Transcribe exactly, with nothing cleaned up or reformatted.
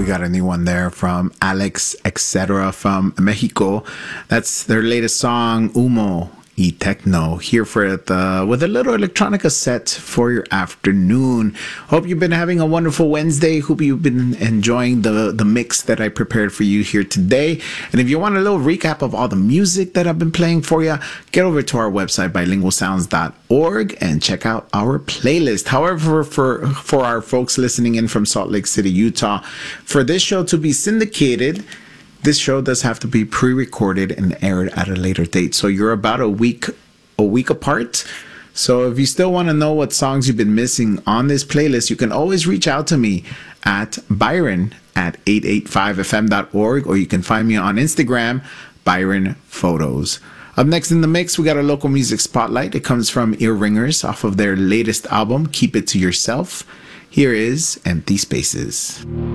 We got a new one there from Alex Etc. from Mexico. That's their latest song, Humo y Techno, here for it uh, with a little electronica set for your afternoon. Hope you've been having a wonderful Wednesday. Hope you've been enjoying the, the mix that I prepared for you here today. And if you want a little recap of all the music that I've been playing for you, get over to our website, bilingual sounds dot org, and check out our playlist. However, for, for our folks listening in from Salt Lake City, Utah, for this show to be syndicated, this show does have to be pre-recorded and aired at a later date. So you're about a week a week apart. So if you still want to know what songs you've been missing on this playlist, you can always reach out to me at Byron at eight eight five f m dot org, or you can find me on Instagram, Byron Photos. Up next in the mix, we got a local music spotlight. It comes from Ear Ringers off of their latest album, Keep It To Yourself. Here is Empty Spaces.